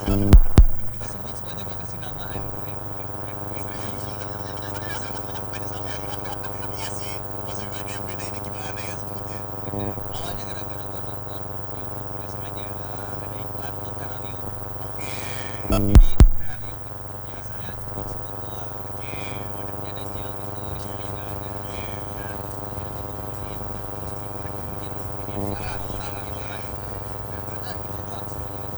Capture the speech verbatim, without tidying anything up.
Itu semut semuanya gue kasih nama Andre. Iya sih, maksud gue kayak beda ini gimana ya sebutnya. Bener. Awalnya gara-gara gue nonton YouTube nggak sengaja ada iklan tuh terarium. Oke. Jadi terarium itu tuh biasanya cuma semut doang. Oke. Wadahnya ada gel gitu, di situ juga ada. Nah terus gue akhirnya gue kumpulin, terus di crack tuh bikin ini sarang.